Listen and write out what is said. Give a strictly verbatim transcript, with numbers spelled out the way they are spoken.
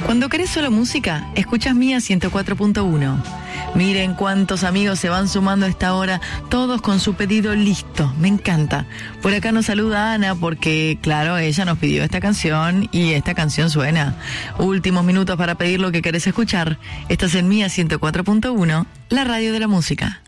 Cuando querés solo música, escuchas Mía ciento cuatro punto uno. Miren cuántos amigos se van sumando a esta hora, todos con su pedido listo. Me encanta. Por acá nos saluda Ana porque, claro, ella nos pidió esta canción y esta canción suena. Últimos minutos para pedir lo que querés escuchar. Estás en Mía ciento cuatro punto uno, la radio de la música.